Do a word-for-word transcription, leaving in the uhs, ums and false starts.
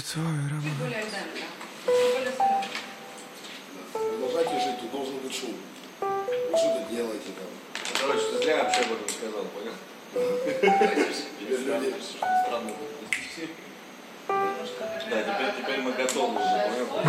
твой роман. Чуть более альдента. Чуть более соленый. Продолжайте жить, тут должен быть шум. Вы что-то делаете там. Короче, ты зря вообще об этом сказал, понял? Теперь люди... Странно. Да, теперь, теперь мы готовы уже, понял?